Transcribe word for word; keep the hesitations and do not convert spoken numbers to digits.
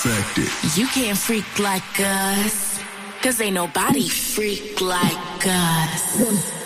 Defected. You can't freak like us, 'cause ain't nobody freak like us.